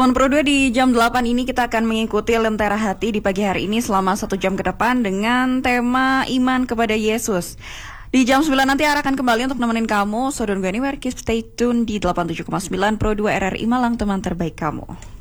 Teman Pro 2, di jam 8 ini kita akan mengikuti Lentera Hati di pagi hari ini selama 1 jam ke depan dengan tema Iman kepada Yesus. Di jam 9 nanti Ara akan kembali untuk nemenin kamu. So don't go anywhere, keep stay tune di 87,9 Pro 2 RRI Malang, teman terbaik kamu.